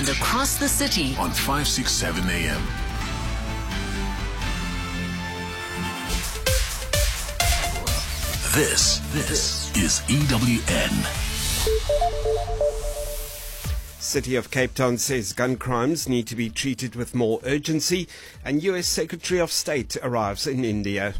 and across the city on 567 AM. This is EWN. City of Cape Town says gun crimes need to be treated with more urgency, and US Secretary of State arrives in India.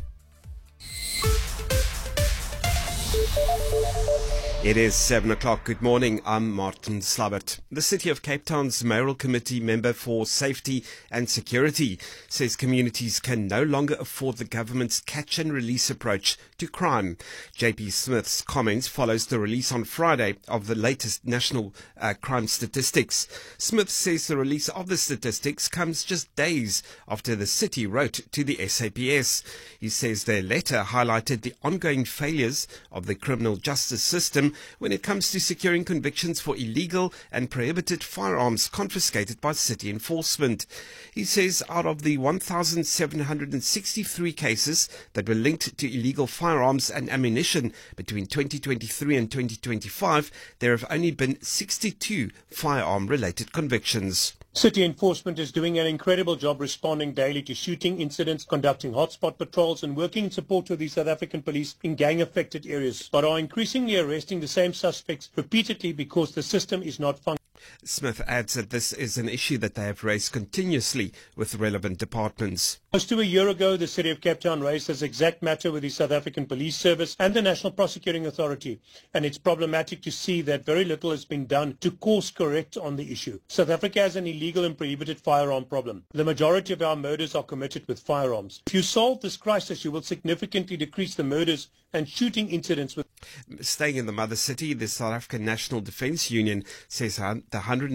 It is 7 o'clock. Good morning. I'm Martin Slabbert. The City of Cape Town's Mayoral Committee member for Safety and Security says communities can no longer afford the government's catch and release approach to crime. JP Smith's comments follows the release on Friday of the latest national crime statistics. Smith says the release of the statistics comes just days after the city wrote to the SAPS. He says their letter highlighted the ongoing failures of the criminal justice system when it comes to securing convictions for illegal and prohibited firearms confiscated by city enforcement. He says out of the 1,763 cases that were linked to illegal firearms and ammunition between 2023 and 2025, there have only been 62 firearm-related convictions. City enforcement is doing an incredible job responding daily to shooting incidents, conducting hotspot patrols and working in support of the South African police in gang-affected areas, but are increasingly arresting the same suspects repeatedly because the system is not functioning. Smith adds that this is an issue that they have raised continuously with relevant departments. Close to a year ago, the City of Cape Town raised this exact matter with the South African Police Service and the National Prosecuting Authority, and it's problematic to see that very little has been done to course correct on the issue. South Africa has an illegal and prohibited firearm problem. The majority of our murders are committed with firearms. If you solve this crisis, you will significantly decrease the murders and shooting incidents with. Staying in the mother city, the South African National Defence Union says the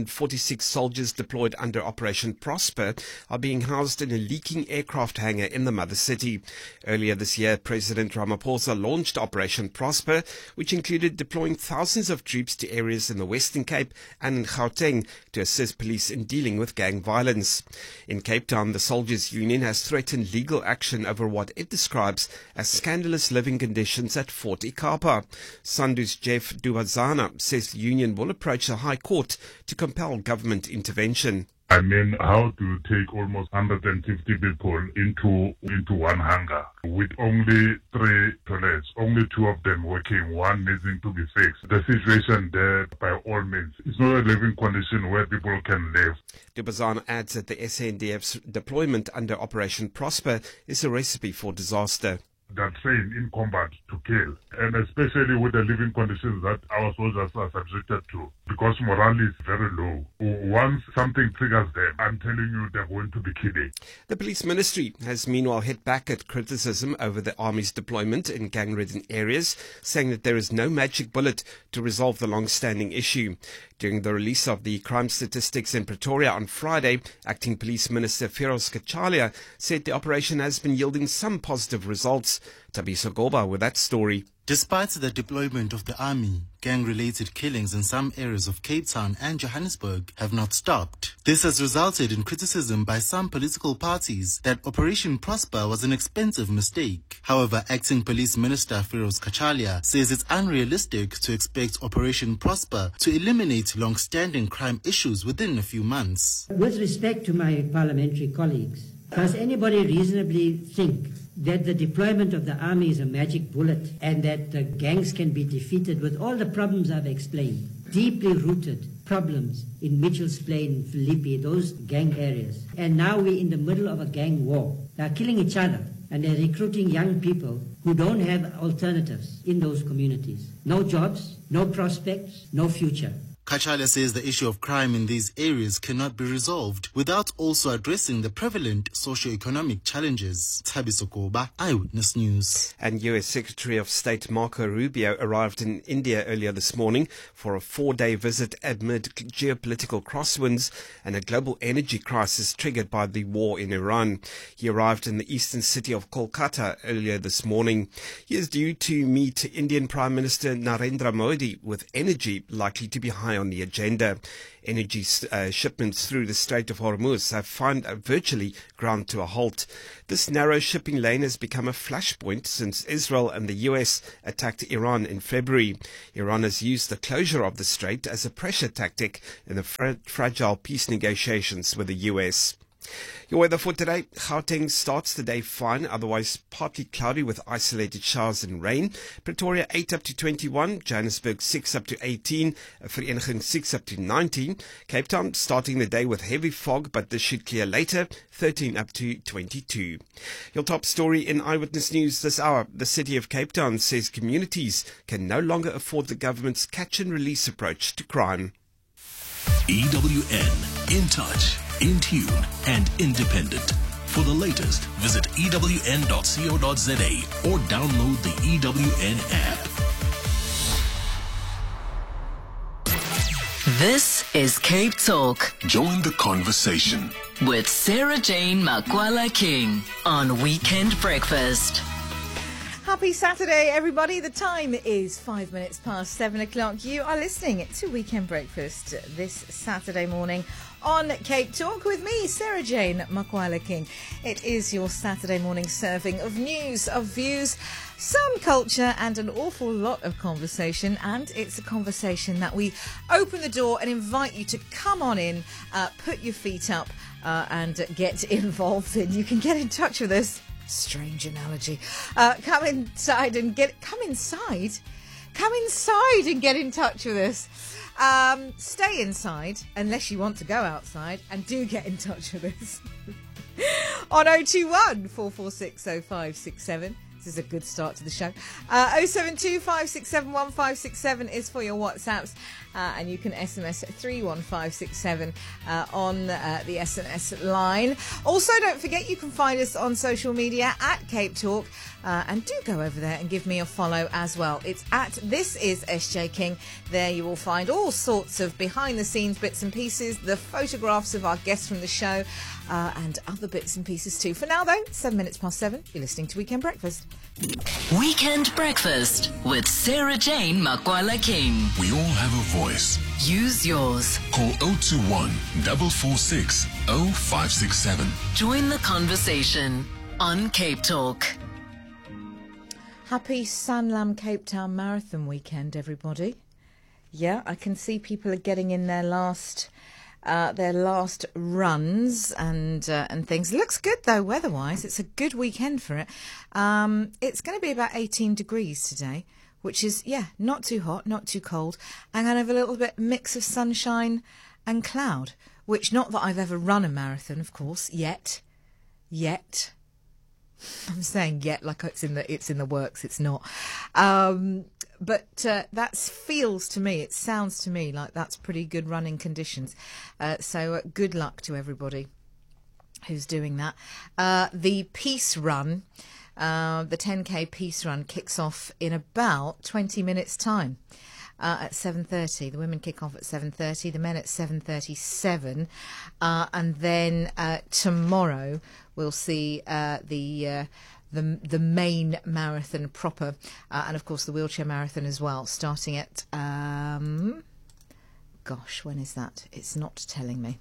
146 soldiers deployed under Operation Prosper are being housed in a leaking aircraft hangar in the mother city. Earlier this year, President Ramaphosa launched Operation Prosper, which included deploying thousands of troops to areas in the Western Cape and in Gauteng to assist police in dealing with gang violence. In Cape Town, the Soldiers Union has threatened legal action over what it describes as scandalous living conditions at Fort Ikapa. Sandu's Jeff Dubazana says the union will approach the High Court to compel government intervention. I mean, how to take almost 150 people into one hangar with only 3 toilets, only 2 of them working, one needing to be fixed. The situation there, by all means, is not a living condition where people can live. Dubazana adds that the SANDF's deployment under Operation Prosper is a recipe for disaster. That trained in combat to kill, and especially with the living conditions that our soldiers are subjected to, because morale is very low. Once something triggers them, I'm telling you, they're going to be killing. The police ministry has meanwhile hit back at criticism over the army's deployment in gang-ridden areas, saying that there is no magic bullet to resolve the long-standing issue. During the release of the crime statistics in Pretoria on Friday, Acting Police Minister Feroz Kachalia said the operation has been yielding some positive results. Tabiso Goba with that story. Despite the deployment of the army, gang-related killings in some areas of Cape Town and Johannesburg have not stopped. This has resulted in criticism by some political parties that Operation Prosper was an expensive mistake. However, Acting Police Minister Feroz Kachalia says it's unrealistic to expect Operation Prosper to eliminate long-standing crime issues within a few months. With respect to my parliamentary colleagues, does anybody reasonably think that the deployment of the army is a magic bullet and that the gangs can be defeated with all the problems I've explained? Deeply rooted problems in Mitchell's Plain, Philippi, those gang areas. And now we're in the middle of a gang war. They're killing each other and they're recruiting young people who don't have alternatives in those communities. No jobs, no prospects, no future. Kachalia says the issue of crime in these areas cannot be resolved without also addressing the prevalent socio-economic challenges. Tabiso Goba, Eyewitness News. And US Secretary of State Marco Rubio arrived in India earlier this morning for a 4-day visit amid geopolitical crosswinds and a global energy crisis triggered by the war in Iran. He arrived in the eastern city of Kolkata earlier this morning. He is due to meet Indian Prime Minister Narendra Modi, with energy likely to be high high on the agenda. Energy shipments through the Strait of Hormuz have found virtually ground to a halt. This narrow shipping lane has become a flashpoint since Israel and the US attacked Iran in February. Iran has used the closure of the strait as a pressure tactic in the fragile peace negotiations with the US. Your weather for today: Gauteng starts the day fine, otherwise partly cloudy with isolated showers and rain. Pretoria 8 up to 21, Johannesburg 6 up to 18, Vereeniging 6 up to 19. Cape Town starting the day with heavy fog, but this should clear later, 13 up to 22. Your top story in Eyewitness News this hour: the City of Cape Town says communities can no longer afford the government's catch and release approach to crime. EWN, in touch, in tune, and independent. For the latest, visit ewn.co.za or download the EWN app. This is Cape Talk Join the conversation with Sarah Jane Makwala King on Weekend Breakfast. Happy Saturday, everybody. The time is 5 minutes past 7 o'clock. You are listening to Weekend Breakfast this Saturday morning on Cape Talk with me, Sarah Jane Makwala King. It is your Saturday morning serving of news, of views, some culture and an awful lot of conversation. And it's a conversation that we open the door and invite you to come on in, put your feet up and get involved in. You can get in touch with us. Strange analogy. Come inside and get in touch with us. Stay inside unless you want to go outside, and do get in touch with us on 021 446 0567. This is a good start to the show. 072 567 1567 is for your WhatsApps, and you can SMS 31567 on the SMS line. Also, don't forget you can find us on social media at Cape Talk, and do go over there and give me a follow as well. It's at This Is SJ King. There you will find all sorts of behind the scenes bits and pieces, the photographs of our guests from the show, and other bits and pieces too. For now though, 7 minutes past 7, you're listening to Weekend Breakfast. Weekend Breakfast with Sarah Jane Makwala King. We all have a voice. Use yours. Call 021 446 0567. Join the conversation on Cape Talk. Happy Sanlam Cape Town Marathon weekend, everybody. Yeah, I can see people are getting in their last runs and things. Looks good though, weather-wise. It's a good weekend for it. It's going to be about 18 degrees today, which is, not too hot, not too cold, and kind of a little bit mix of sunshine and cloud, which, not that I've ever run a marathon, of course, yet. I'm saying yet like it's in the works. It's not. But that feels to me, it sounds to me like that's pretty good running conditions. So good luck to everybody who's doing that. The Peace Run, the 10K Peace Run kicks off in about 20 minutes' time. At 7:30, the women kick off at 7:30, the men at 7:37, and then tomorrow we'll see the main marathon proper, and of course the wheelchair marathon as well, starting at when is that? It's not telling me.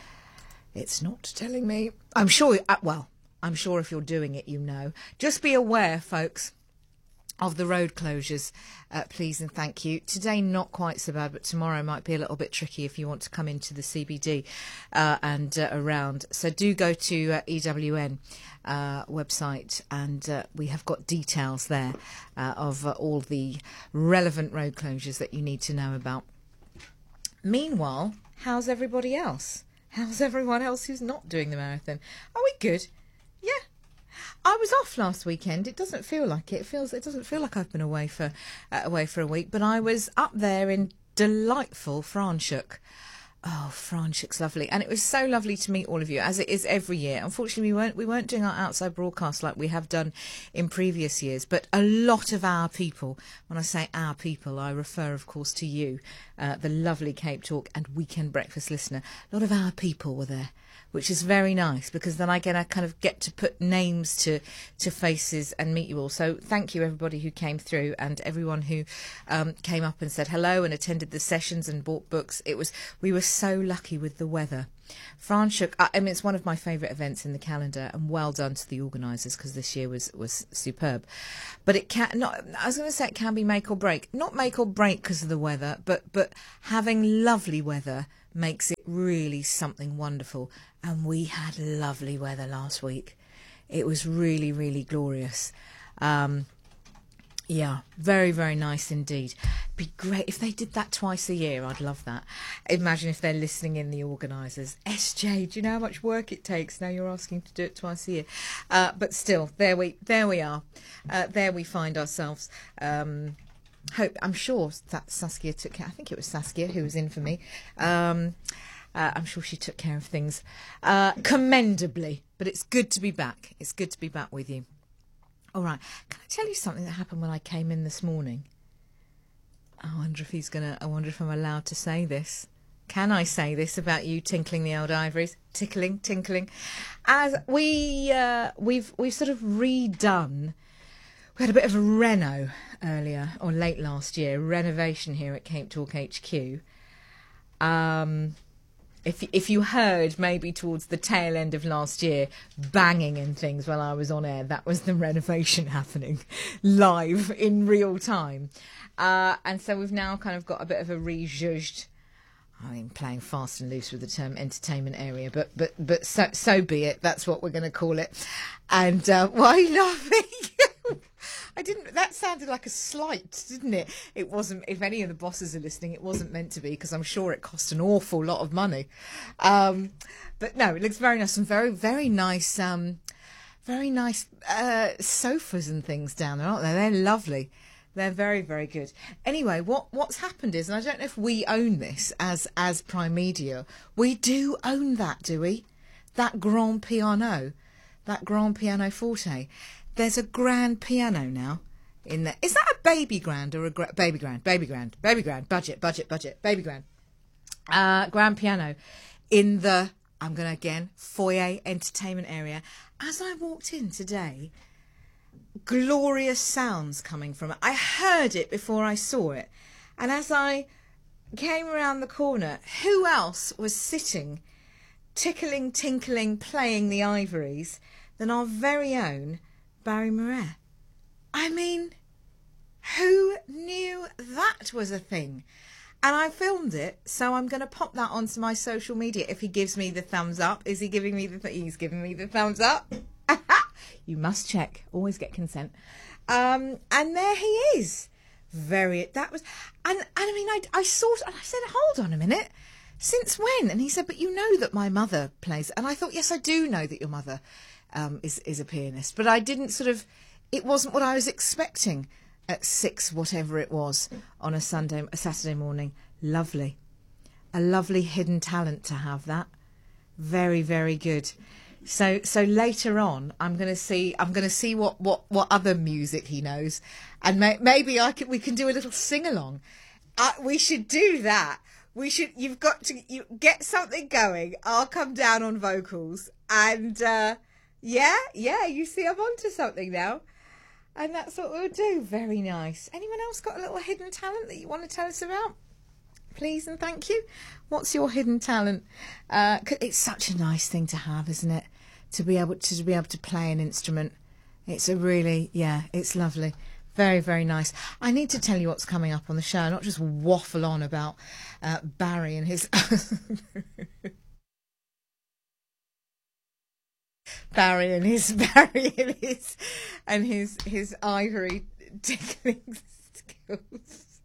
I'm sure. I'm sure if you're doing it, you know. Just be aware, folks, of the road closures, please and thank you. Today not quite so bad, but tomorrow might be a little bit tricky if you want to come into the CBD and around. So do go to EWN website, and we have got details there of all the relevant road closures that you need to know about. Meanwhile, how's everybody else? How's everyone else who's not doing the marathon? Are we good? Yeah. I was off last weekend. It doesn't feel like it. It doesn't feel like I've been away for a week. But I was up there in delightful Franschhoek. Oh, Franschhoek's lovely. And it was so lovely to meet all of you, as it is every year. Unfortunately, we weren't doing our outside broadcast like we have done in previous years, but a lot of our people, when I say our people, I refer, of course, to you, the lovely Cape Talk and Weekend Breakfast listener. A lot of our people were there, which is very nice, because then I kind of get to put names to faces and meet you all. So thank you, everybody who came through, and everyone who came up and said hello and attended the sessions and bought books. We were so lucky with the weather. Franschhoek, I mean, it's one of my favourite events in the calendar, and well done to the organisers, because this year was superb. But it can not. I was going to say it can be make or break. Not make or break because of the weather, but having lovely weather makes it really something wonderful. And we had lovely weather last week. It was really, really glorious. Yeah, very, very nice indeed. Be great if they did that twice a year. I'd love that. Imagine if they're listening in, the organisers. SJ, do you know how much work it takes? Now you're asking to do it twice a year. But still, there we are. There we find ourselves. I'm sure that Saskia took care. I think it was Saskia who was in for me. I'm sure she took care of things commendably. But it's good to be back. It's good to be back with you. All right. Can I tell you something that happened when I came in this morning? I wonder if I'm allowed to say this. Can I say this about you tinkling the old ivories? Tinkling. As we've sort of redone. We had a bit of a reno earlier, or late last year, renovation here at Cape Talk HQ. If you heard maybe towards the tail end of last year banging and things while I was on air, that was the renovation happening live in real time. And so we've now kind of got a bit of a rejudged, I mean, playing fast and loose with the term entertainment area, but so be it. That's what we're going to call it. And why are you laughing? That sounded like a slight, didn't it? It wasn't. If any of the bosses are listening, it wasn't meant to be, because I'm sure it cost an awful lot of money. But no, it looks very nice, and very, very nice, sofas and things down there, aren't they? They're lovely. They're very, very good. Anyway, what's happened is, and I don't know if we own this as Prime Media, we do own that, do we? That Grand Piano Forte. There's a grand piano now in there. Is that a baby grand or a baby grand? Baby grand. Budget. Baby grand. Grand piano in the, I'm going to again, foyer entertainment area. As I walked in today, glorious sounds coming from it. I heard it before I saw it. And as I came around the corner, who else was sitting, tinkling, playing the ivories than our very own Barry Moret? I mean, who knew that was a thing? And I filmed it, so I'm going to pop that onto my social media if he gives me the thumbs up. Is he giving me he's giving me the thumbs up. You must check. Always get consent. And there he is. I said, hold on a minute. Since when? And he said, but you know that my mother plays. And I thought, yes, I do know that your mother is a pianist, but I didn't it wasn't what I was expecting at 6, whatever it was, on a Saturday morning. Lovely. A lovely hidden talent to have that. Very, very good. So later on, I'm going to see what other music he knows, and maybe we can do a little sing along. We should do that. You've got to get something going. I'll come down on vocals, and yeah, you see, I'm onto something now. And that's what we'll do. Very nice. Anyone else got a little hidden talent that you want to tell us about? Please and thank you. What's your hidden talent? 'Cause it's such a nice thing to have, isn't it? To be able to play an instrument. It's it's lovely. Very, very nice. I need to tell you what's coming up on the show, not just waffle on about Barry and his Barry and his ivory tickling skills.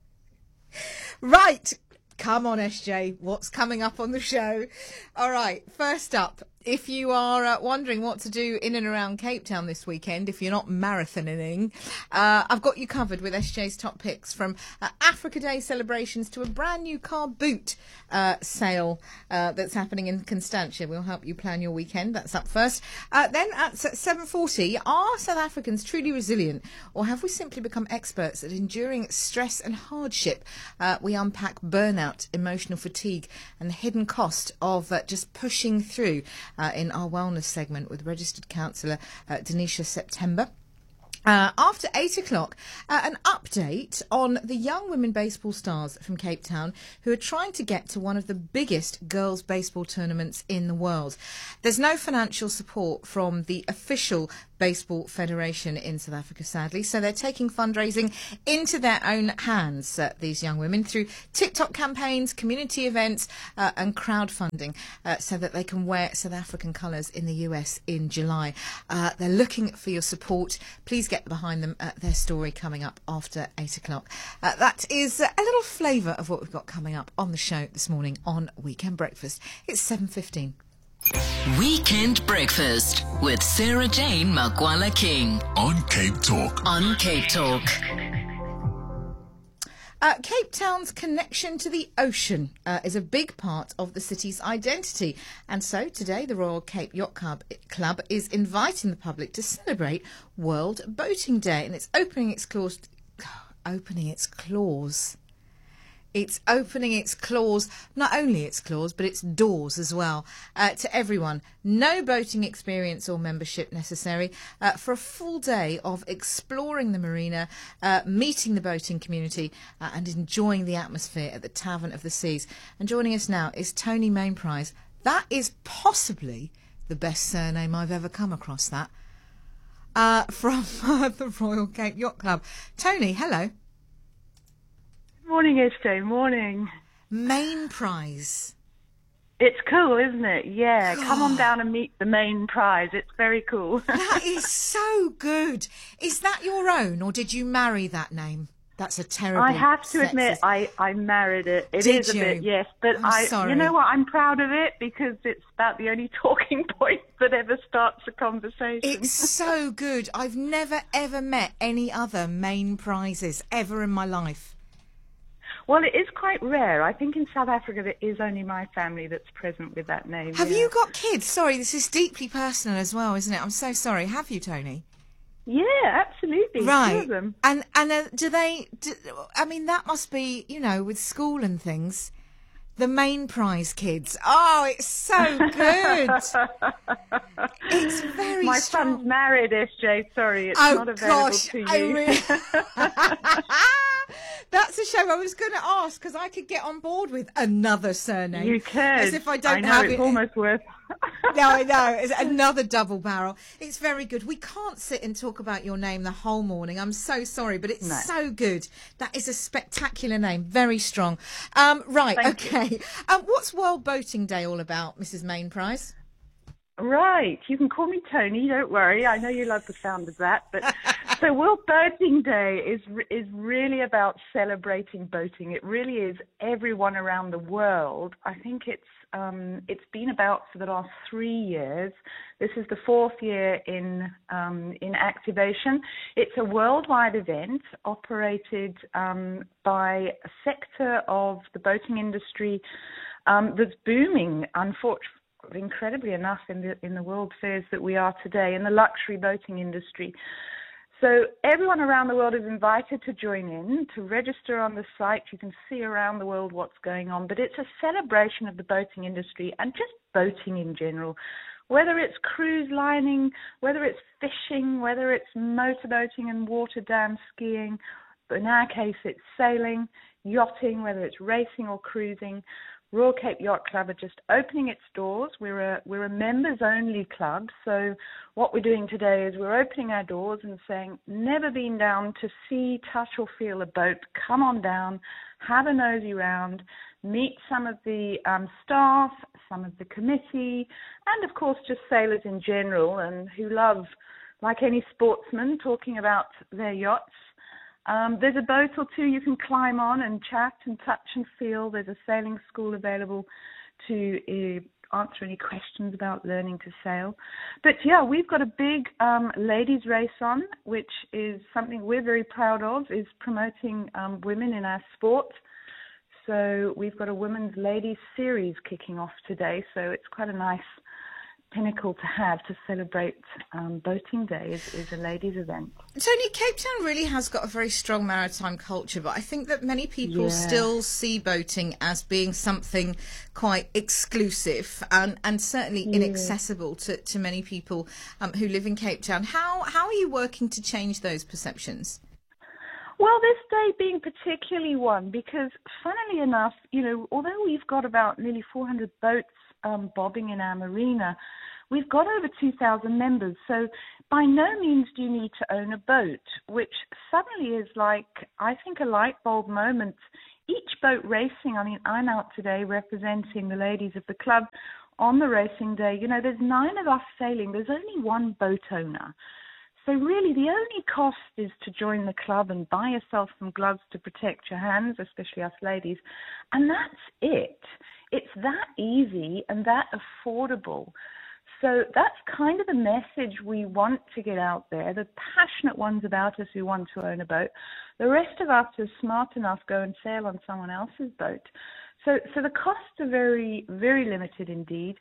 Right. Come on, SJ. What's coming up on the show? All right. First up, If you are wondering what to do in and around Cape Town this weekend, if you're not marathoning, I've got you covered with SJ's top picks, from Africa Day celebrations to a brand new car boot sale that's happening in Constantia. We'll help you plan your weekend. That's up first. Then at 7:40, are South Africans truly resilient, or have we simply become experts at enduring stress and hardship? We unpack burnout, emotional fatigue, and the hidden cost of just pushing through in our wellness segment with registered counsellor Denisha September. After 8 o'clock, an update on the young women baseball stars from Cape Town who are trying to get to one of the biggest girls' baseball tournaments in the world. There's no financial support from the official Baseball Federation in South Africa, sadly, so they're taking fundraising into their own hands, these young women, through TikTok campaigns, community events and crowdfunding, so that they can wear South African colours in the US in July. They're looking for your support. Please get behind them. Their story coming up after 8 o'clock. That is a little flavour of what we've got coming up on the show this morning on Weekend Breakfast. It's 7:15. Weekend Breakfast with Sarah Jane Makwala King On Cape Talk. on Cape Talk. Cape Town's connection to the ocean is a big part of the city's identity. And so today the Royal Cape Yacht Club is inviting the public to celebrate World Boating Day. And it's opening its claws. It's opening its claws, not only its claws, but its doors as well, to everyone. No boating experience or membership necessary for a full day of exploring the marina, meeting the boating community and enjoying the atmosphere at the Tavern of the Seas. And joining us now is Tony Mainprize. That is possibly the best surname I've ever come across, that, from the Royal Cape Yacht Club. Tony, hello. Morning, SJ. Morning. Mainprize. It's cool, isn't it? Yeah. God. Come on down and meet the Mainprize. It's very cool. That is so good. Is that your own, or did you marry that name? That's a terrible. I have to admit, I married it. It Did is a you? bit, yes. But sorry. You know what? I'm proud of it because it's about the only talking point that ever starts a conversation. It's so good. I've never ever met any other Mainprizes ever in my life. Well, it is quite rare. I think in South Africa there is only my family that's present with that name. Have you got kids? Sorry, this is deeply personal as well, isn't it? I'm so sorry. Have you, Tony? Yeah, absolutely. Right. Two of them. And I mean, that must be, you know, with school and things, the Mainprize kids. Oh, it's so good. It's very My strong. son's married, SJ. Sorry, it's not available to you. That's a shame. I was going to ask because I could get on board with another surname. You could. As if I don't I know, have it's it. almost worth. No, I know. It's another double barrel. It's very good. We can't sit and talk about your name the whole morning. I'm so sorry, but it's so good. That is a spectacular name. Very strong. Right. Thank okay. What's World Boating Day all about, Mrs. Mainprize? Right. You can call me Tony. Don't worry. I know you love the sound of that. But so World Boating Day is really about celebrating boating. It really is. Everyone around the world. I think it's been about for the last 3 years. This is the 4th year in activation. It's a worldwide event operated by a sector of the boating industry that's booming, unfortunately. Incredibly enough, in the world fairs that we are today, in the luxury boating industry. So everyone around the world is invited to join in, to register on the site. You can see around the world what's going on, but it's a celebration of the boating industry and just boating in general. Whether it's cruise lining, whether it's fishing, whether it's motorboating and water dam skiing, but in our case it's sailing, yachting, whether it's racing or cruising. Royal Cape Yacht Club are just opening its doors. We're a members-only club, so what we're doing today is we're opening our doors and saying, never been down to see, touch or feel a boat, come on down, have a nosy round, meet some of the staff, some of the committee, and of course just sailors in general, and who love, like any sportsman, talking about their yachts. There's a boat or two you can climb on and chat and touch and feel. There's a sailing school available to answer any questions about learning to sail. But yeah, we've got a big ladies race on, which is something we're very proud of, is promoting women in our sport. So we've got a women's ladies series kicking off today. So it's quite a nice pinnacle to have to celebrate Boating Day is a ladies event. Tony, Cape Town really has got a very strong maritime culture, but I think that many people still see boating as being something quite exclusive and certainly inaccessible to many people who live in Cape Town. How are you working to change those perceptions? Well, this day being particularly one because, funnily enough, although we've got about nearly 400 boats bobbing in our marina, we've got over 2,000 members. So by no means do you need to own a boat, which suddenly is like, I think, a light bulb moment. Each boat racing, I'm out today representing the ladies of the club on the racing day. There's 9 of us sailing. There's only one boat owner. So really the only cost is to join the club and buy yourself some gloves to protect your hands, especially us ladies. And that's it. It's that easy and that affordable. So that's kind of the message we want to get out there. The passionate ones about us who want to own a boat. The rest of us who are smart enough go and sail on someone else's boat. So the costs are very, very limited indeed.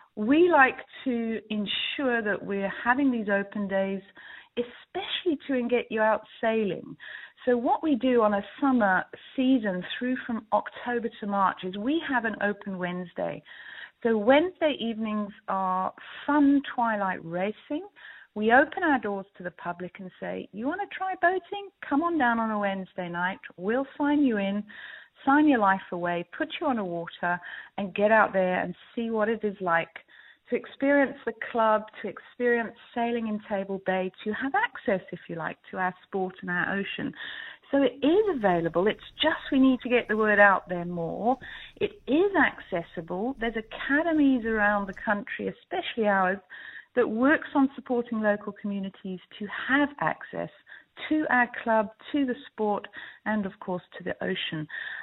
We like to ensure that we're having these open days, especially to get you out sailing. So what we do on a summer season through from October to March is we have an open Wednesday. So Wednesday evenings are fun twilight racing. We open our doors to the public and say, you want to try boating? Come on down on a Wednesday night. We'll sign you in, sign your life away, put you on a water and get out there and see what it is like to experience the club, to experience sailing in Table Bay, to have access, if you like, to our sport and our ocean. So it is available. It's just we need to get the word out there more. It is accessible. There's academies around the country, especially ours, that works on supporting local communities to have access to our club, to the sport, and of course to the ocean.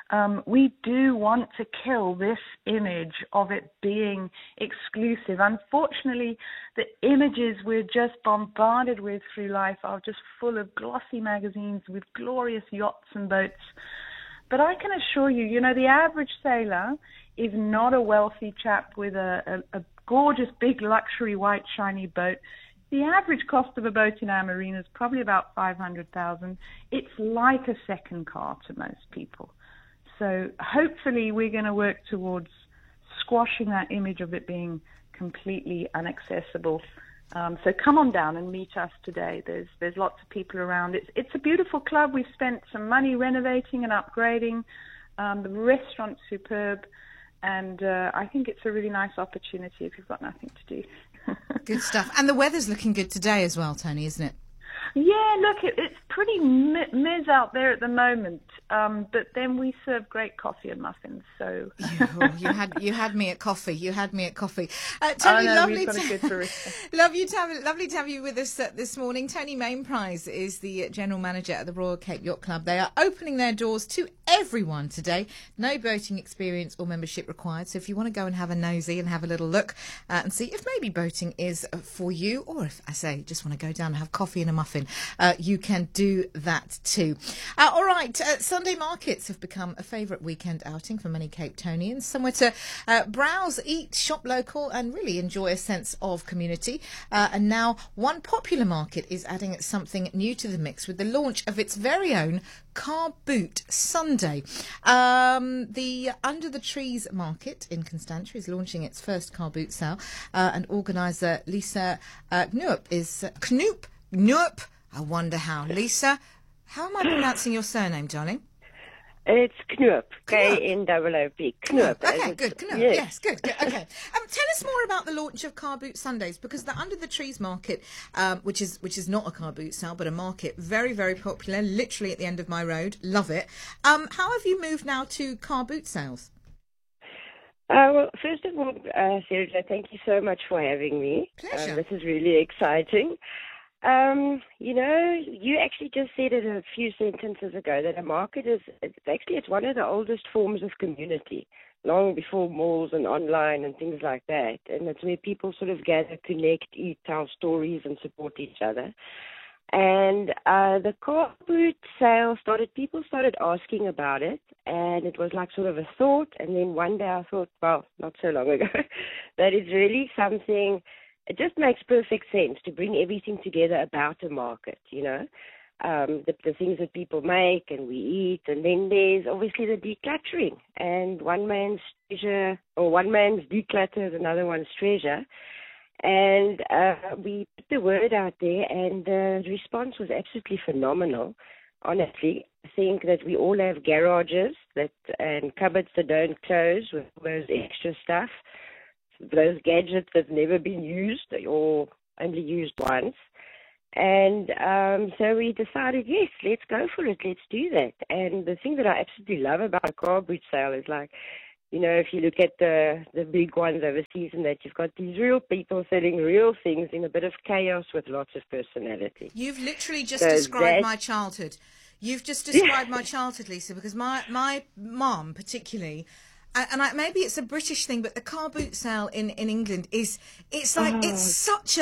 We do want to kill this image of it being exclusive. Unfortunately, the images we're just bombarded with through life are just full of glossy magazines with glorious yachts and boats. But I can assure you, the average sailor is not a wealthy chap with a gorgeous, big, luxury, white, shiny boat. The average cost of a boat in our marina is probably about $500,000. It's like a second car to most people. So hopefully we're going to work towards squashing that image of it being completely inaccessible. So come on down and meet us today. There's lots of people around. It's a beautiful club. We've spent some money renovating and upgrading. The restaurant's superb. And I think it's a really nice opportunity if you've got nothing to do. Good stuff. And the weather's looking good today as well, Tony, isn't it? Yeah, look, it's pretty miz out there at the moment, but then we serve great coffee and muffins. So you had me at coffee. You had me at coffee. Tony, lovely to have you with us this morning. Tony Mainprize is the general manager at the Royal Cape Yacht Club. They are opening their doors to everyone today. No boating experience or membership required. So if you want to go and have a nosy and have a little look and see if maybe boating is for you, or if I say just want to go down and have coffee and a muffin, you can do that too. All right, Sunday markets have become a favourite weekend outing for many Cape Townians, somewhere to browse, eat, shop local and really enjoy a sense of community. And now one popular market is adding something new to the mix with the launch of its very own Car Boot Sunday. The Under the Trees market in Constantia is launching its first car boot sale, and organiser Lisa Knoop. I wonder how. Lisa, how am I pronouncing your surname, darling? It's Knoop. K-N-O-O-P. Knoop. Okay, good. Knoop. Yes, good. Okay. Tell us more about the launch of Car Boot Sundays, because the Under the Trees market, which is not a car boot sale, but a market, very, very popular, literally at the end of my road. Love it. How have you moved now to car boot sales? Well, first of all, Sergio, thank you so much for having me. Pleasure. This is really exciting. You actually just said it a few sentences ago that a market it's one of the oldest forms of community long before malls and online and things like that. And it's where people sort of gather, connect, eat, tell stories and support each other. And the car boot sale people started asking about it, and it was like sort of a thought. And then one day I thought, well, not so long ago, that is really something, it just makes perfect sense to bring everything together about a market, you know, the things that people make and we eat. And then there's obviously the decluttering, and one man's treasure, or one man's declutter is another one's treasure. And we put the word out there, and the response was absolutely phenomenal. Honestly, I think that we all have garages and cupboards that don't close with those extra stuff, those gadgets that's never been used or only used once. And so we decided, yes, let's go for it. Let's do that. And the thing that I absolutely love about a car boot sale is, like, you know, if you look at the big ones overseas and that, you've got these real people selling real things in a bit of chaos with lots of personality. You've literally just described my childhood. You've just described my childhood, Lisa, because my mum particularly, and maybe it's a British thing, but the car boot sale in England it's such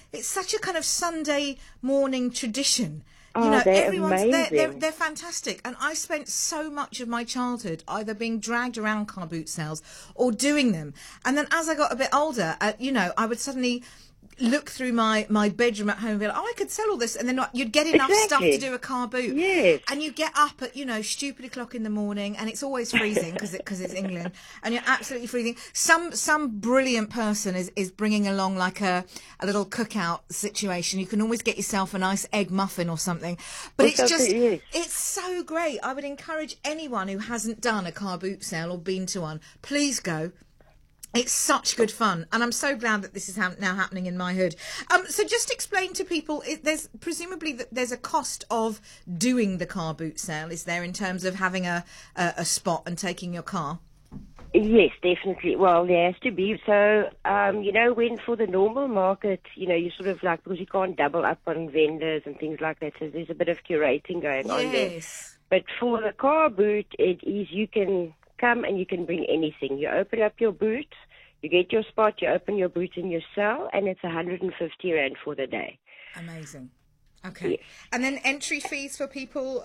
a kind of Sunday morning tradition. You know, everyone's they're fantastic. And I spent so much of my childhood either being dragged around car boot sales or doing them. And then as I got a bit older, you know, I would suddenly look through my bedroom at home and be like, oh, I could sell all this. And then you'd get enough stuff to do a car boot. Yes. And you get up at, you know, stupid o'clock in the morning, and it's always freezing because it's England, and you're absolutely freezing. Some brilliant person is bringing along like a little cookout situation. You can always get yourself a nice egg muffin or something. But it's so great. I would encourage anyone who hasn't done a car boot sale or been to one, please go. It's such good fun, and I'm so glad that this is now happening in my hood. So just explain to people, there's presumably there's a cost of doing the car boot sale, is there, in terms of having a spot and taking your car? Yes, definitely. Well, there has to be. So, you know, when for the normal market, you know, you sort of like, because you can't double up on vendors and things like that, so there's a bit of curating going on there. But for the car boot, it is, you can come and you can bring anything. You open up your boot, you get your spot, you open your boot in your cell, and it's 150 Rand for the day. Amazing. Okay. Yes. And then entry fees for people?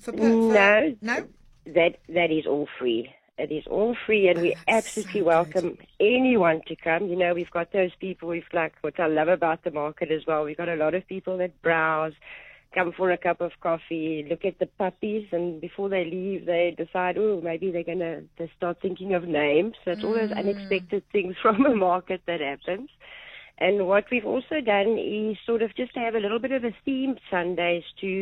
No, that is all free. It is all free, and we absolutely welcome anyone to come. You know, we've got those people, what I love about the market as well, we've got a lot of people that browse, come for a cup of coffee, look at the puppies, and before they leave, they decide, oh, maybe they start thinking of names. So it's all those unexpected things from a market that happens. And what we've also done is sort of just to have a little bit of a themed Sundays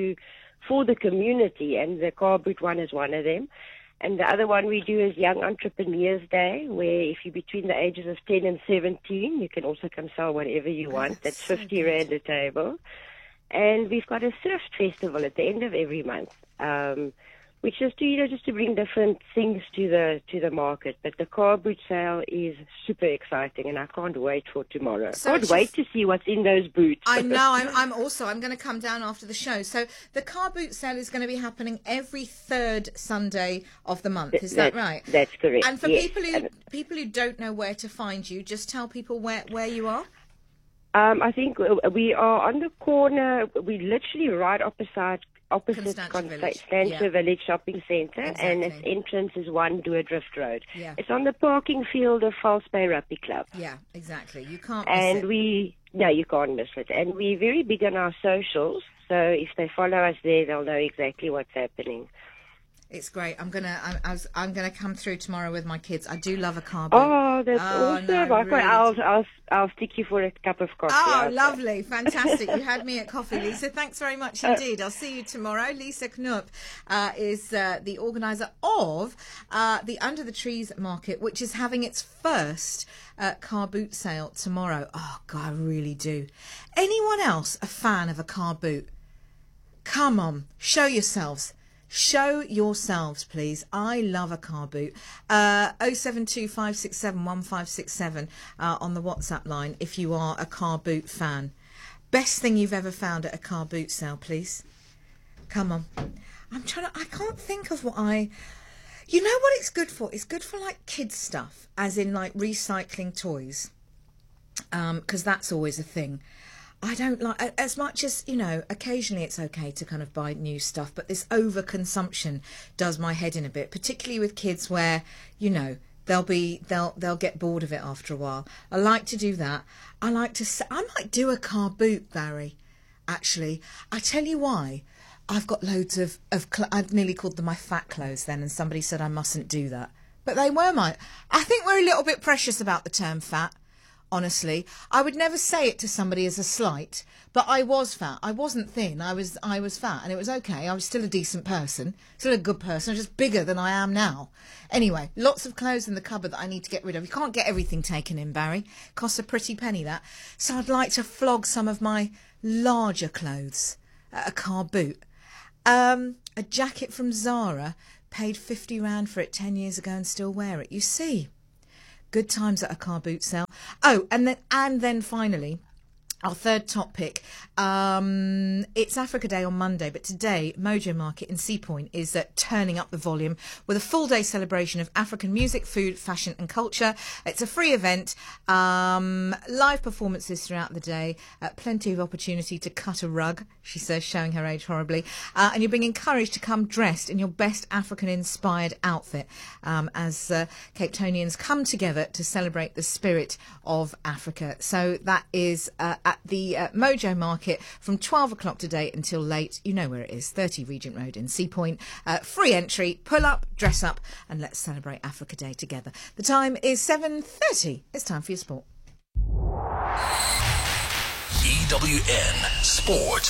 for the community, and the car boot one is one of them. And the other one we do is Young Entrepreneurs Day, where if you're between the ages of 10 and 17, you can also come sell whatever you want. That's 50 Rand a table. And we've got a thrift festival at the end of every month, which is to bring different things to the market. But the car boot sale is super exciting, and I can't wait for tomorrow. So I can't wait to see what's in those boots. I know. I'm going to come down after the show. So the car boot sale is going to be happening every third Sunday of the month. Is that right? That's correct. And for people who don't know where to find you, just tell people where you are. I think we are on the corner. We're literally right opposite Constantia Village Shopping Centre, and its entrance is 1 Dordrecht Road. Yeah. It's on the parking field of False Bay Rugby Club. Yeah, exactly. You can't miss it. No, you can't miss it. And we're very big on our socials, so if they follow us there, they'll know exactly what's happening. It's great. I'm gonna come through tomorrow with my kids. I do love a car boot. Oh, that's awesome! No, really. I'll stick you for a cup of coffee. Oh, lovely, fantastic! You had me at coffee, Lisa. Thanks very much indeed. I'll see you tomorrow. Lisa Knoop is the organizer of the Under the Trees Market, which is having its first car boot sale tomorrow. Oh God, I really do. Anyone else a fan of a car boot? Come on, show yourselves. Show yourselves, please. I love a car boot. 072 567 1567 on the WhatsApp line if you are a car boot fan. Best thing you've ever found at a car boot sale, please. Come on. I can't think of what You know what it's good for? It's good for like kids stuff, as in like recycling toys, because that's always a thing. I don't like, as much as, you know, occasionally it's okay to kind of buy new stuff, but this overconsumption does my head in a bit, particularly with kids where, you know, they'll get bored of it after a while. I like to do that. I might do a car boot, Barry, actually. I tell you why. I've got loads of I've nearly called them my fat clothes then, and somebody said I mustn't do that. But they were I think we're a little bit precious about the term fat. Honestly, I would never say it to somebody as a slight, but I was fat. I wasn't thin. I was fat, and it was okay. I was still a decent person, still a good person. I was just bigger than I am now. Anyway, lots of clothes in the cupboard that I need to get rid of. You can't get everything taken in, Barry. Costs a pretty penny, that. So I'd like to flog some of my larger clothes at a car boot. A jacket from Zara, paid 50 rand for it 10 years ago and still wear it. You see. Good times at a car boot sale. Oh, and then finally, our third top pick. It's Africa Day on Monday, but today Mojo Market in Sea Point is turning up the volume with a full-day celebration of African music, food, fashion and culture. It's a free event, live performances throughout the day, plenty of opportunity to cut a rug, she says, showing her age horribly, and you're being encouraged to come dressed in your best African-inspired outfit as Cape Townians come together to celebrate the spirit of Africa. So that is at the Mojo Market from 12 o'clock today until late. You know where it is, 30 Regent Road in Sea Point. Free entry, pull up, dress up, and let's celebrate Africa Day together. The time is 7:30. It's time for your sport. EWN Sport.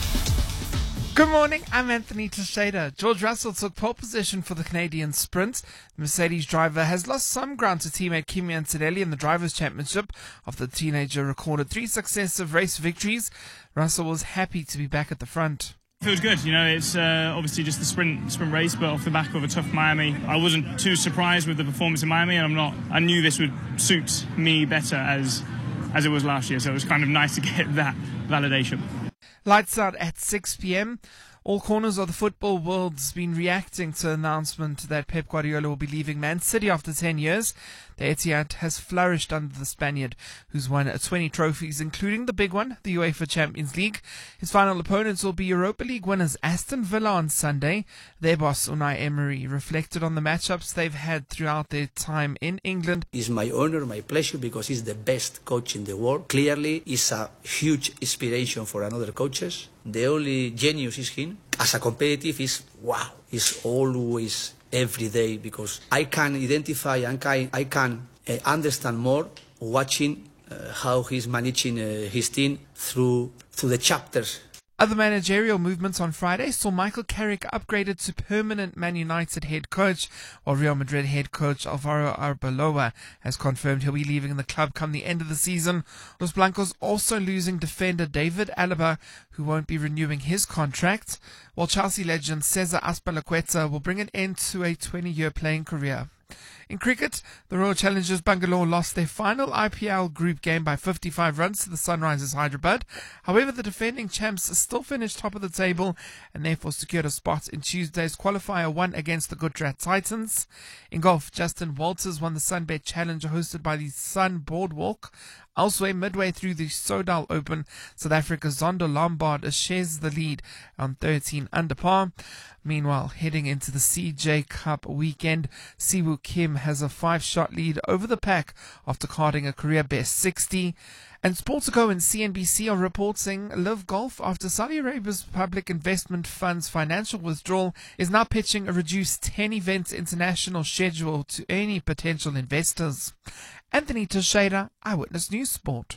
Good morning, I'm Anthony Teixeira. George Russell took pole position for the Canadian Sprint. The Mercedes driver has lost some ground to teammate Kimi Antonelli in the Drivers' Championship after the teenager recorded 3 successive race victories. Russell was happy to be back at the front. Feels good, you know, it's obviously just the sprint race, but off the back of a tough Miami. I wasn't too surprised with the performance in Miami, and I knew this would suit me better as it was last year, so it was kind of nice to get that validation. Lights out at 6 p.m. All corners of the football world's been reacting to the announcement that Pep Guardiola will be leaving Man City after 10 years. The Etihad has flourished under the Spaniard, who's won 20 trophies, including the big one, the UEFA Champions League. His final opponents will be Europa League winners Aston Villa on Sunday. Their boss, Unai Emery, reflected on the matchups they've had throughout their time in England. It's my honor, my pleasure, because he's the best coach in the world. Clearly, he's a huge inspiration for another coaches. The only genius is him. As a competitive, is wow. He's always every day, because I can identify and I can understand more watching how he's managing his team through the chapters. Other managerial movements on Friday saw Michael Carrick upgraded to permanent Man United head coach, while Real Madrid head coach Alvaro Arbeloa has confirmed he'll be leaving the club come the end of the season. Los Blancos also losing defender David Alaba, who won't be renewing his contract, while Chelsea legend Cesar Azpilicueta will bring an end to a 20-year playing career. In cricket, the Royal Challengers Bangalore lost their final IPL group game by 55 runs to the Sunrisers Hyderabad. However, the defending champs still finished top of the table and therefore secured a spot in Tuesday's qualifier 1 against the Gujarat Titans. In golf, Justin Walters won the Sunbet Challenge hosted by the Sun Boardwalk. Elsewhere, midway through the Sodal Open, South Africa's Zondo Lombard shares the lead on 13 under par. Meanwhile, heading into the CJ Cup weekend, Siwoo Kim has a 5-shot lead over the pack after carding a career best 60. And Sportico and CNBC are reporting Live Golf, after Saudi Arabia's public investment fund's financial withdrawal, is now pitching a reduced 10-event international schedule to any potential investors. Anthony Teixeira, Eyewitness News Sport.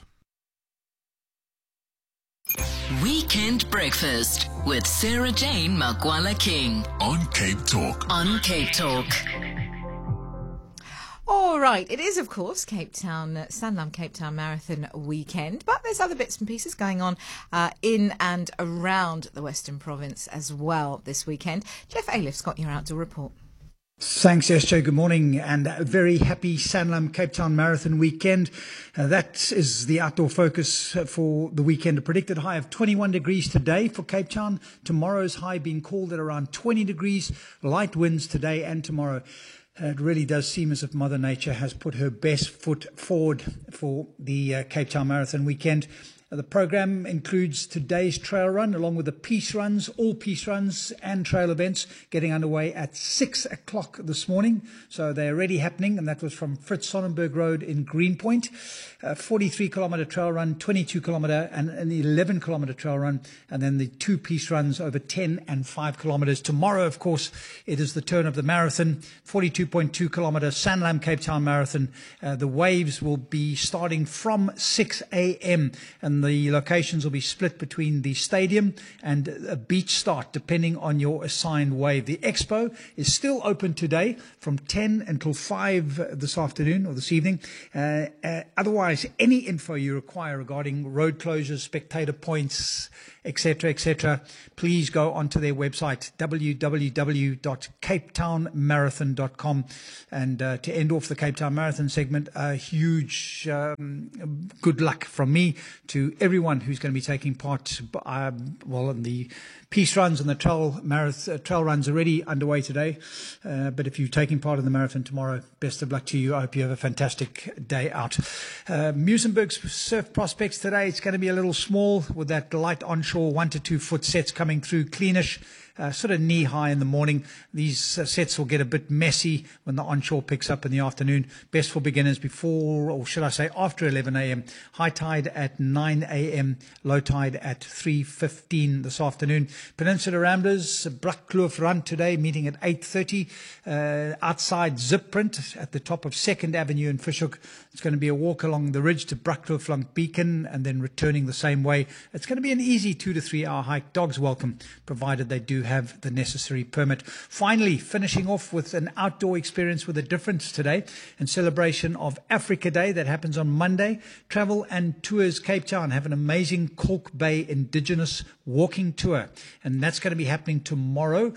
Weekend Breakfast with Sarah Jane Makwala King on Cape Talk. On Cape Talk. All right, it is, of course, Cape Town, Sanlam Cape Town Marathon weekend, but there's other bits and pieces going on in and around the Western Province as well this weekend. Jeff Aliff's got your outdoor report. Thanks, SJ. Good morning and a very happy Sanlam Cape Town Marathon weekend. That is the outdoor focus for the weekend. A predicted high of 21 degrees today for Cape Town. Tomorrow's high being called at around 20 degrees. Light winds today and tomorrow. It really does seem as if Mother Nature has put her best foot forward for the Cape Town Marathon weekend. The program includes today's trail run along with the peace runs, all peace runs and trail events getting underway at 6 o'clock this morning. So they're already happening, and that was from Fritz Sonnenberg Road in Greenpoint. 43-kilometre trail run, 22-kilometre and an 11-kilometre trail run, and then the 2 peace runs over 10 and 5 kilometres. Tomorrow, of course, it is the turn of the marathon, 42.2-kilometre Sanlam Cape Town Marathon. The waves will be starting from 6 a.m. and the locations will be split between the stadium and a beach start, depending on your assigned wave. The expo is still open today from 10 until 5 this afternoon or this evening. Otherwise, any info you require regarding road closures, spectator points, etc., please go onto their website, www.capetownmarathon.com. And to end off the Cape Town Marathon segment, a huge good luck from me to everyone who's going to be taking part in the peace runs and the trail runs already underway today. But if you're taking part in the marathon tomorrow, best of luck to you. I hope you have a fantastic day out. Muizenberg's surf prospects today, it's going to be a little small with that light onshore 1 to 2 foot sets coming through, cleanish. Sort of knee high in the morning. These sets will get a bit messy when the onshore picks up in the afternoon. Best for beginners before, or should I say after 11 a.m. High tide at 9 a.m. Low tide at 3:15 this afternoon. Peninsula Ramblers, Brakkloof run today, meeting at 8:30. Outside Zip Print at the top of 2nd Avenue in Fish Hoek. It's going to be a walk along the ridge to Brakkloof along Beacon and then returning the same way. It's going to be an easy 2 to 3 hour hike. Dogs welcome, provided they do have the necessary permit. Finally, finishing off with an outdoor experience with a difference today in celebration of Africa Day that happens on Monday. Travel and Tours Cape Town have an amazing Kalk Bay Indigenous walking tour, and that's going to be happening tomorrow.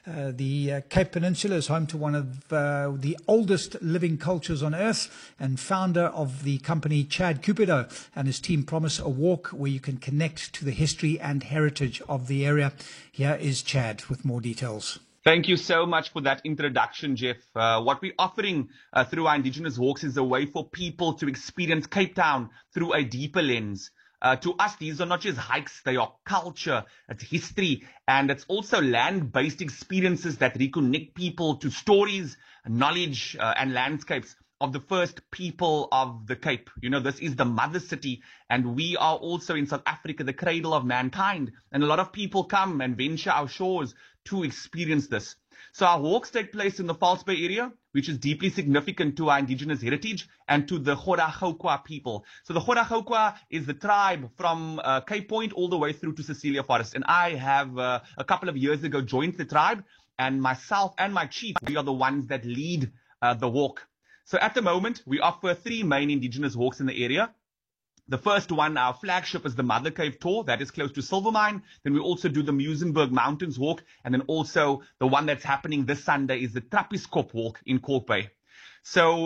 The Cape Peninsula is home to one of the oldest living cultures on earth, and founder of the company Chad Cupido and his team promise a walk where you can connect to the history and heritage of the area. Here is Chad with more details. Thank you so much for that introduction, Jeff. What we're offering through our Indigenous Walks is a way for people to experience Cape Town through a deeper lens. To us, these are not just hikes, they are culture, it's history, and it's also land-based experiences that reconnect people to stories, knowledge, and landscapes of the first people of the Cape. You know, this is the mother city, and we are also in South Africa, the cradle of mankind. And a lot of people come and venture our shores to experience this. So our walks take place in the False Bay area, which is deeply significant to our Indigenous heritage and to the Kgora-Kgokwa people. So the Kgora-Kgokwa is the tribe from Cape Point all the way through to Cecilia Forest. And I have a couple of years ago joined the tribe, and myself and my chief, we are the ones that lead the walk. So at the moment, we offer 3 main Indigenous walks in the area. The first one, our flagship, is the Mother Cave Tour. That is close to Silvermine. Then we also do the Muizenberg Mountains Walk. And then also the one that's happening this Sunday is the Trappieskop Walk in Kalk Bay. So,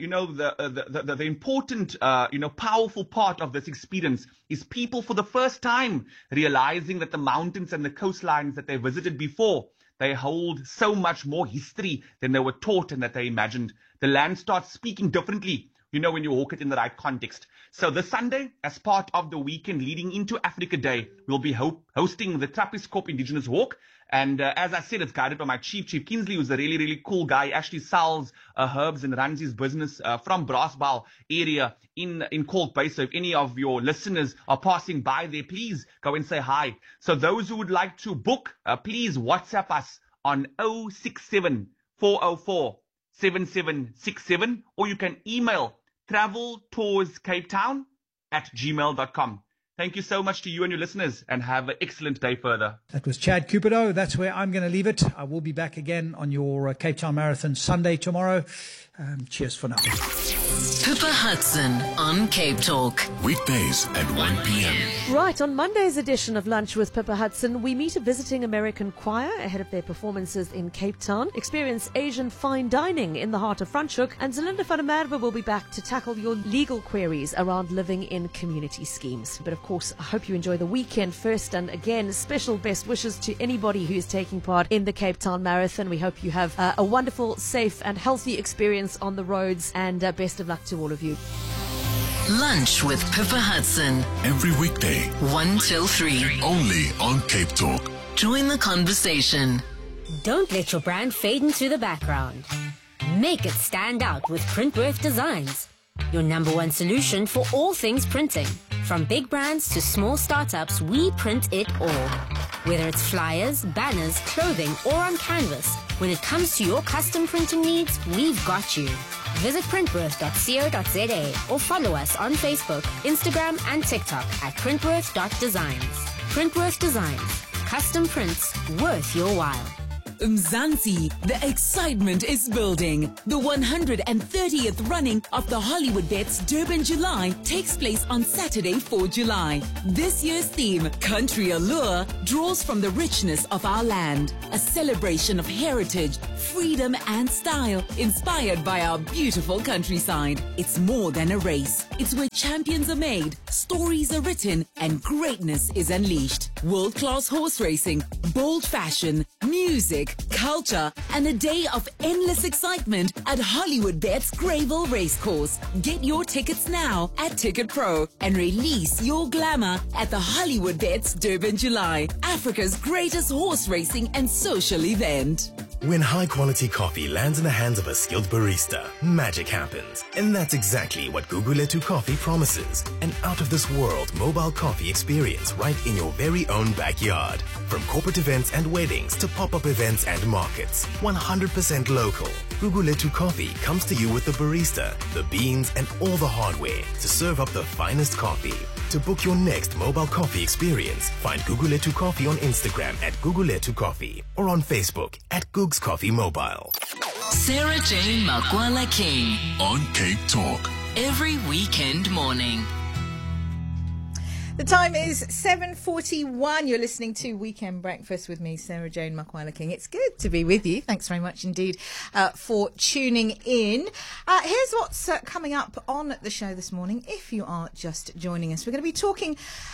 the important, powerful part of this experience is people for the first time realizing that the mountains and the coastlines that they visited before, they hold so much more history than they were taught and that they imagined. The land starts speaking differently, when you walk it in the right context. So this Sunday, as part of the weekend leading into Africa Day, we'll be hosting the Trappieskop Indigenous Walk. And as I said, it's guided by my chief, Chief Kinsley, who's a really, really cool guy. He actually sells herbs and runs his business from Braasbaal area in Kalk Bay. So if any of your listeners are passing by there, please go and say hi. So those who would like to book, please WhatsApp us on 067 404 7767, or you can email traveltourscapetown@gmail.com. Thank you so much to you and your listeners, and have an excellent day further. That was Chad Cupido. That's where I'm going to leave it. I will be back again on your Cape Town Marathon Sunday tomorrow. Cheers for now. Pippa Hudson on Cape Talk. Weekdays at 1 p.m. Right, on Monday's edition of Lunch with Pippa Hudson, we meet a visiting American choir ahead of their performances in Cape Town, experience Asian fine dining in the heart of Franschhoek, and Zelinda van der Merwe will be back to tackle your legal queries around living in community schemes. But of course, I hope you enjoy the weekend first, and again, special best wishes to anybody who is taking part in the Cape Town Marathon. We hope you have a wonderful, safe and healthy experience on the roads, and best of luck to all of you. Lunch with Pippa Hudson. Every weekday, 1 till 3. only on Cape Talk. Join the conversation. Don't let your brand fade into the background. Make it stand out with Printworth Designs, your #1 solution for all things printing. From big brands to small startups, we print it all. Whether it's flyers, banners, clothing, or on canvas, when it comes to your custom printing needs, we've got you. Visit printworth.co.za or follow us on Facebook, Instagram, and TikTok at printworth.designs. Printworth Designs. Custom prints worth your while. Mzansi, the excitement is building. The 130th running of the Hollywood Bets Durban July takes place on Saturday, 4 July. This year's theme, Country Allure, draws from the richness of our land. A celebration of heritage, freedom and style, inspired by our beautiful countryside. It's more than a race. It's where champions are made, stories are written, and greatness is unleashed. World-class horse racing, bold fashion, music, culture, and a day of endless excitement at Hollywood Bets Greyville Racecourse. Get your tickets now at Ticket Pro and release your glamour at the Hollywood Bets Durban July, Africa's greatest horse racing and social event. When high-quality coffee lands in the hands of a skilled barista, magic happens. And that's exactly what Guguletu Coffee promises. An out-of-this-world mobile coffee experience right in your very own backyard. From corporate events and weddings to pop-up events and markets. 100% local. Guguletu Coffee comes to you with the barista, the beans, and all the hardware to serve up the finest coffee. To book your next mobile coffee experience, find Guguletu Coffee on Instagram at Guguletu Coffee or on Facebook at Googs Coffee Mobile. Sarah Jane Makwala King on Cape Talk. Every weekend morning. The time is 7:41. You're listening to Weekend Breakfast with me, Sarah Jane Makwala King. It's good to be with you. Thanks very much indeed for tuning in. Here's what's coming up on the show this morning. If you are just joining us, we're going to be talking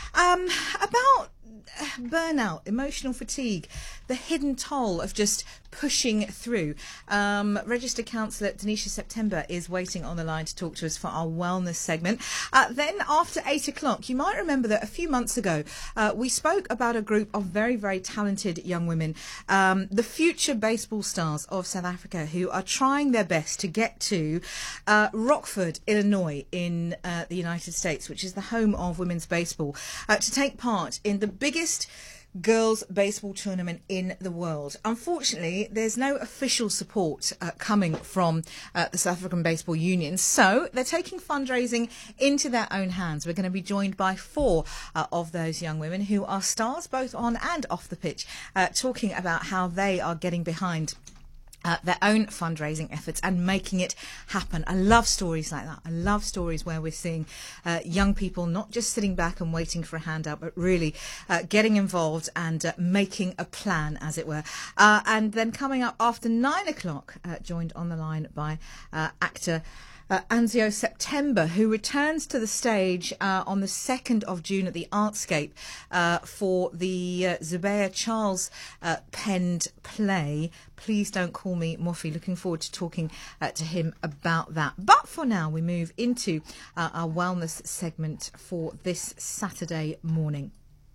about burnout, emotional fatigue, the hidden toll of just pushing through. Registered counsellor Denisha September is waiting on the line to talk to us for our wellness segment. Then after 8 o'clock, you might remember that a few months ago we spoke about a group of very, very talented young women, the future baseball stars of South Africa, who are trying their best to get to Rockford, Illinois in the United States, which is the home of women's baseball, to take part in the biggest girls baseball tournament in the world. Unfortunately, there's no official support coming from the South African Baseball Union, so they're taking fundraising into their own hands. We're going to be joined by 4 of those young women who are stars both on and off the pitch, talking about how they are getting behind their own fundraising efforts and making it happen. I love stories like that. I love stories where we're seeing young people not just sitting back and waiting for a handout, but really getting involved and making a plan, as it were. And then coming up after 9 o'clock, joined on the line by actor Anzio September, who returns to the stage on the 2nd of June at the Artscape for the Zubair Charles penned play, Please Don't Call Me Muffy. Looking forward to talking to him about that. But for now, we move into our wellness segment for this Saturday morning.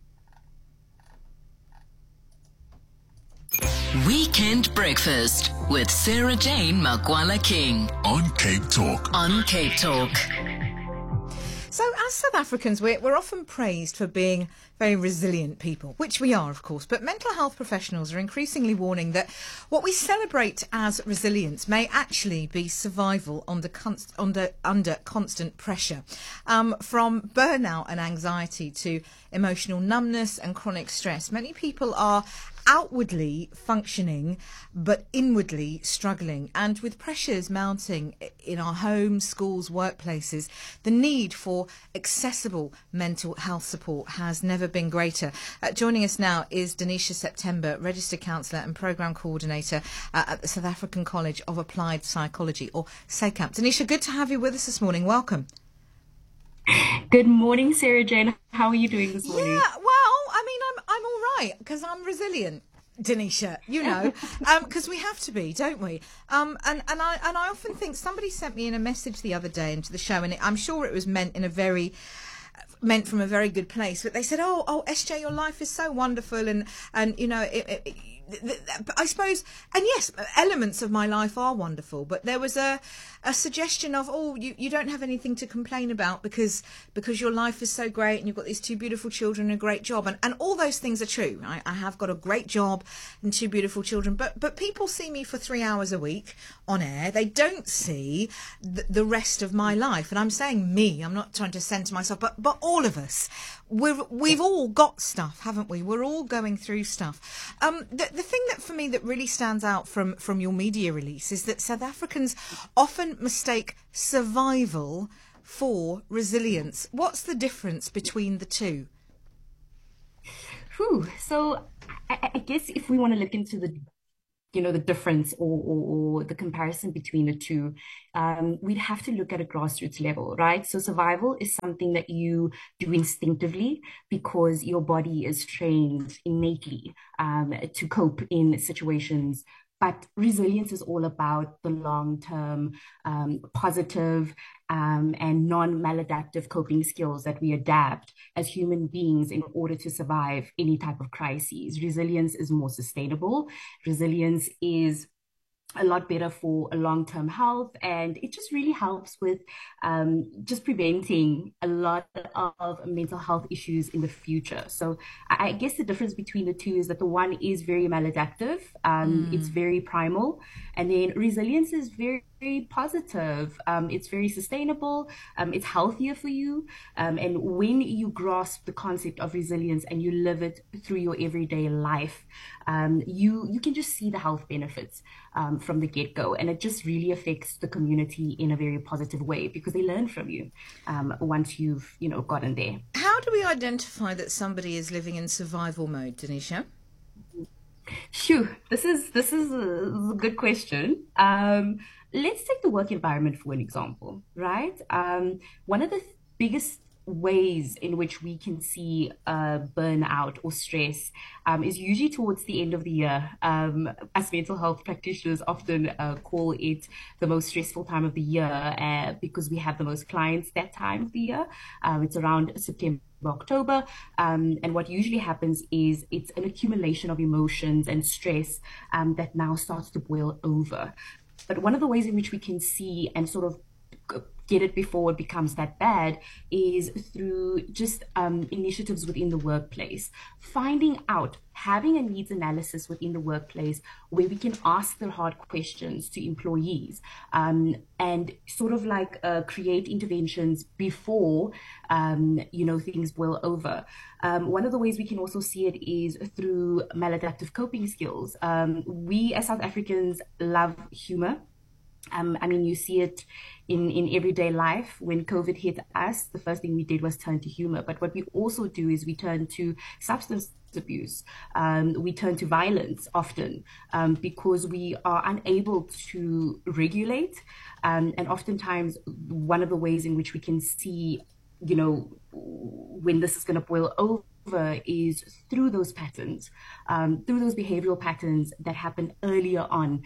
Weekend Breakfast with Sarah Jane Makwala King on Cape Talk. On Cape Talk. So as South Africans, we're often praised for being very resilient people, which we are, of course, but mental health professionals are increasingly warning that what we celebrate as resilience may actually be survival under constant pressure. From burnout and anxiety to emotional numbness and chronic stress, many people are outwardly functioning but inwardly struggling, and with pressures mounting in our homes, schools, workplaces, the need for accessible mental health support has never been greater. Joining us now is Denisha September, Registered Counsellor and Programme Coordinator at the South African College of Applied Psychology, or SACAP. Denisha, good to have you with us this morning. Welcome. Good morning, Sarah Jane. How are you doing this morning? Yeah, well, I mean, I'm all right because I'm resilient, Denisha. You know, because we have to be, don't we? And I often think somebody sent me in a message the other day into the show, and I'm sure it was meant from a very good place, but they said, "Oh, SJ, your life is so wonderful," and you know, I suppose, and yes, elements of my life are wonderful, but there was a suggestion of, you don't have anything to complain about because your life is so great and you've got these two beautiful children and a great job, and all those things are true. I have got a great job and two beautiful children, but people see me for 3 hours a week on air. They don't see the rest of my life, and I'm saying me. I'm not trying to center myself, but all of us. We've all got stuff, haven't we? We're all going through stuff. The thing that for me that really stands out from your media release is that South Africans often mistake survival for resilience. What's the difference between the two? So I guess if we want to look into the difference or the comparison between the two, we'd have to look at a grassroots level, right? So survival is something that you do instinctively because your body is trained innately to cope in situations. But resilience is all about the long-term, positive and non-maladaptive coping skills that we adapt as human beings in order to survive any type of crises. Resilience is more sustainable. Resilience is a lot better for a long-term health, and it just really helps with just preventing a lot of mental health issues in the future. So I guess the difference between the two is that the one is very maladaptive, it's very primal, and then resilience is very positive. It's very sustainable. It's healthier for you. And when you grasp the concept of resilience and you live it through your everyday life, you can just see the health benefits from the get-go. And it just really affects the community in a very positive way because they learn from you once you've, gotten there. How do we identify that somebody is living in survival mode, Denisha? Sure. This is a good question. Let's take the work environment for an example, right? One of the biggest ways in which we can see burnout or stress is usually towards the end of the year. As mental health practitioners often call it the most stressful time of the year because we have the most clients that time of the year. It's around September, October, and what usually happens is it's an accumulation of emotions and stress that now starts to boil over. But one of the ways in which we can see and sort of get it before it becomes that bad is through just initiatives within the workplace. Finding out, having a needs analysis within the workplace where we can ask the hard questions to employees and sort of like create interventions before, things boil over. One of the ways we can also see it is through maladaptive coping skills. We as South Africans love humor. You see it in everyday life. When COVID hit us, the first thing we did was turn to humor. But what we also do is we turn to substance abuse. We turn to violence often because we are unable to regulate. And oftentimes, one of the ways in which we can see, when this is going to boil over is through those patterns, through those behavioral patterns that happen earlier on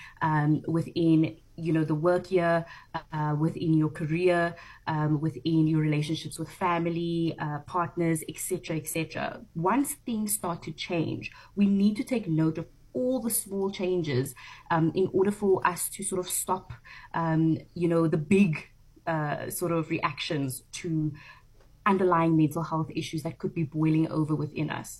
within the work year, within your career, within your relationships with family, partners, etc. Once things start to change, we need to take note of all the small changes in order for us to sort of stop the big sort of reactions to underlying mental health issues that could be boiling over within us.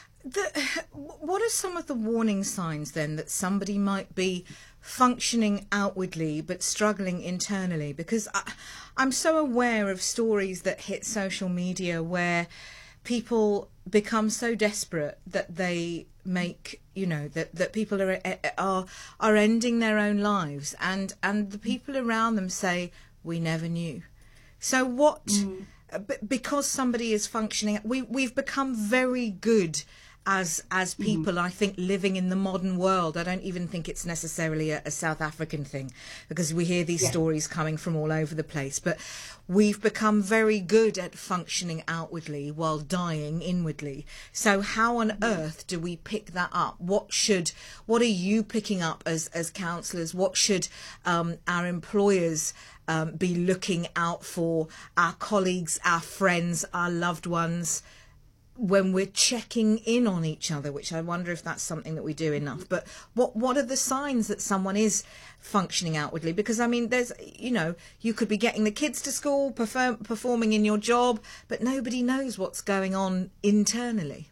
What are some of the warning signs then that somebody might be functioning outwardly but struggling internally? Because I'm so aware of stories that hit social media where people become so desperate that they make, you know, that people are ending their own lives, and the people around them say, we never knew. So what? Because somebody is functioning, we've become very good as people, I think, living in the modern world. I don't even think it's necessarily a South African thing, because we hear these stories coming from all over the place. But we've become very good at functioning outwardly while dying inwardly. So how on earth do we pick that up? What are you picking up as counsellors? What should our employers be looking out for, our colleagues, our friends, our loved ones, when we're checking in on each other, which I wonder if that's something that we do enough. But what are the signs that someone is functioning outwardly? Because, I mean, there's, you know, you could be getting the kids to school, performing in your job, but nobody knows what's going on internally.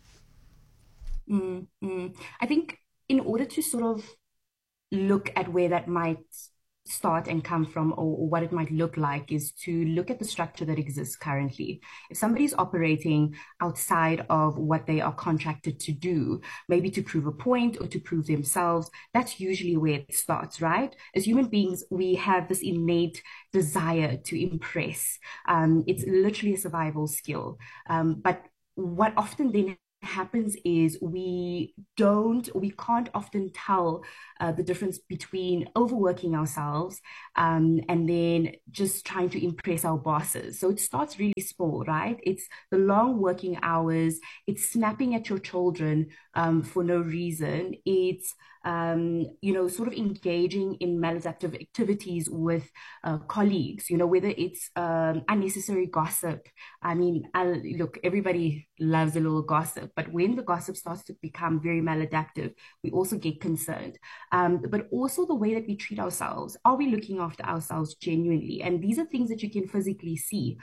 I think in order to sort of look at where that might start and come from, or what it might look like, is to look at the structure that exists currently. If somebody's operating outside of what they are contracted to do, maybe to prove a point or to prove themselves, that's usually where it starts, right? As human beings, we have this innate desire to impress. It's literally a survival skill. But what often then happens is we can't often tell the difference between overworking ourselves and then just trying to impress our bosses. So it starts really small, right? It's the long working hours, it's snapping at your children for no reason, it's sort of engaging in maladaptive activities with colleagues, whether it's unnecessary gossip. I mean, look, everybody loves a little gossip, but when the gossip starts to become very maladaptive, we also get concerned. But also the way that we treat ourselves. Are we looking after ourselves genuinely? And these are things that you can physically see.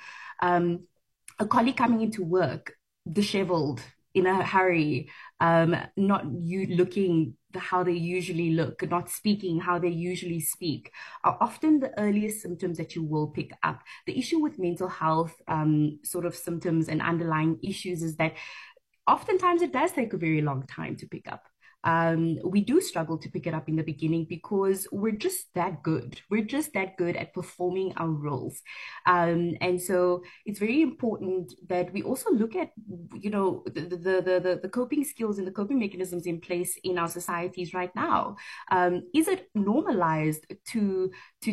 A colleague coming into work, disheveled, in a hurry, not looking how they usually look, not speaking how they usually speak, are often the earliest symptoms that you will pick up. The issue with mental health sort of symptoms and underlying issues is that oftentimes it does take a very long time to pick up. We do struggle to pick it up in the beginning because we're just that good. We're just that good at performing our roles. And so it's very important that we also look at, the coping skills and the coping mechanisms in place in our societies right now. Is it normalized to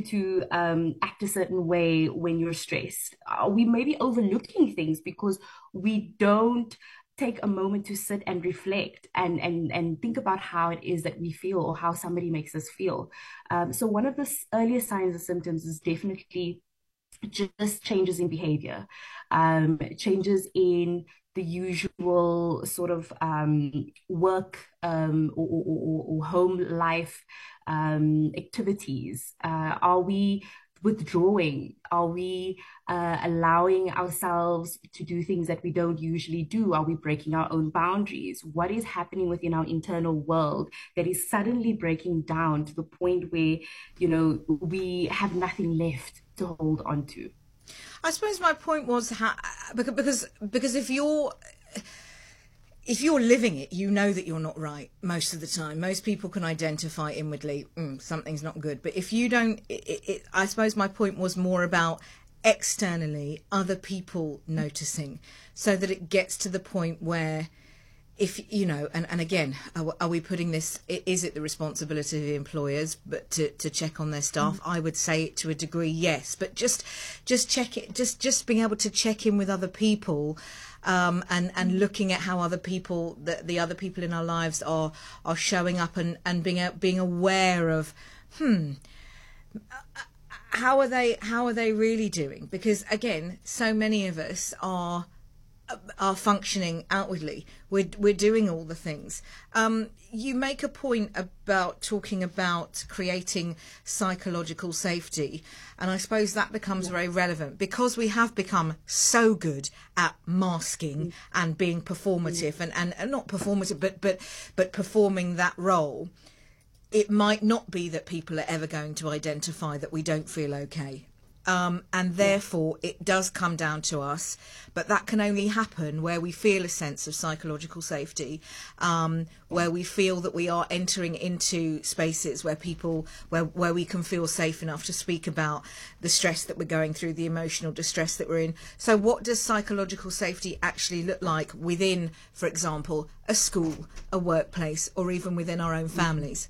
act a certain way when you're stressed? Are we maybe overlooking things because we don't take a moment to sit and reflect and think about how it is that we feel or how somebody makes us feel. So one of the earliest signs and symptoms is definitely just changes in behavior, changes in the usual sort of work or home life activities. Are we withdrawing? Are we allowing ourselves to do things that we don't usually do? Are we breaking our own boundaries? What is happening within our internal world that is suddenly breaking down to the point where, we have nothing left to hold on to? I suppose my point was because if you're living it, you know that you're not right most of the time. Most people can identify inwardly, something's not good. But if you don't, I suppose my point was more about externally, other people noticing, so that it gets to the point where if, and again, are we putting this, is it the responsibility of the employers but to check on their staff? I would say to a degree, yes. But just check it, just being able to check in with other people, and looking at how other people, the other people in our lives are showing up and being aware of, how are they really doing? Because again, so many of us are functioning outwardly. We're doing all the things. You make a point about talking about creating psychological safety, and I suppose that becomes very relevant because we have become so good at masking and being performative and not performative, but performing that role. It might not be that people are ever going to identify that we don't feel okay. and therefore it does come down to us. But that can only happen where we feel a sense of psychological safety, where we feel that we are entering into spaces where where we can feel safe enough to speak about the stress that we're going through, the emotional distress that we're in. So what does psychological safety actually look like within, for example, a school, a workplace, or even within our own families?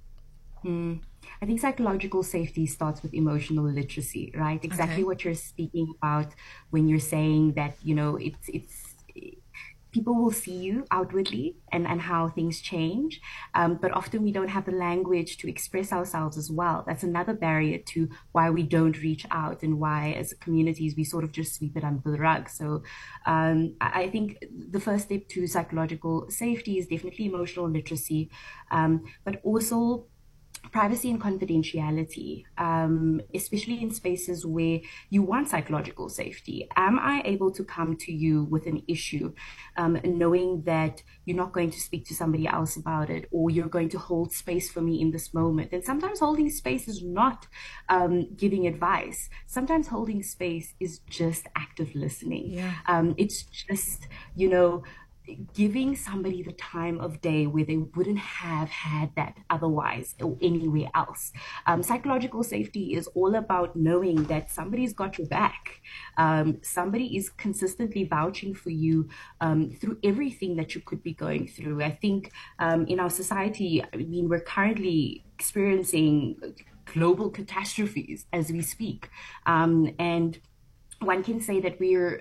I think psychological safety starts with emotional literacy, right? Exactly what you're speaking about when you're saying that, you know, it's people will see you outwardly and how things change, but often we don't have the language to express ourselves as well. That's another barrier to why we don't reach out and why as communities we sort of just sweep it under the rug. So I think the first step to psychological safety is definitely emotional literacy, but also privacy and confidentiality, especially in spaces where you want psychological safety. Am I able to come to you with an issue, knowing that you're not going to speak to somebody else about it, or you're going to hold space for me in this moment? And sometimes holding space is not giving advice. Sometimes holding space is just active listening. It's just, you know, giving somebody the time of day where they wouldn't have had that otherwise or anywhere else. Psychological safety is all about knowing that somebody's got your back. Somebody is consistently vouching for you through everything that you could be going through. I think in our society, I mean, we're currently experiencing global catastrophes as we speak. And one can say that we're